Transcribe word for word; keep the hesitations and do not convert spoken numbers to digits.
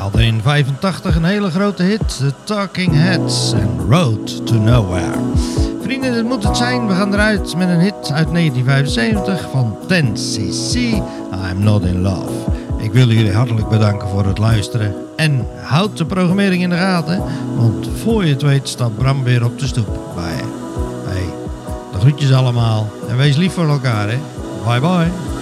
Hadden in vijfentachtig een hele grote hit, The Talking Heads en Road to Nowhere. Vrienden, dit moet het zijn. We gaan eruit met een hit uit negentien vijfenzeventig van ten C C, I'm Not In Love. Ik wil jullie hartelijk bedanken voor het luisteren. En houd de programmering in de gaten, want voor je het weet staat Bram weer op de stoep bij je. Hey, de groetjes allemaal en wees lief voor elkaar, hè. Bye bye.